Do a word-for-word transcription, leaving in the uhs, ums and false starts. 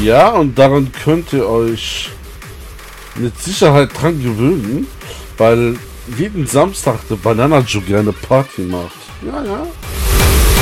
Ja, und daran könnt ihr euch mit Sicherheit dran gewöhnen, weil jeden Samstag der Banana Joe gerne Party macht. Ja, ja.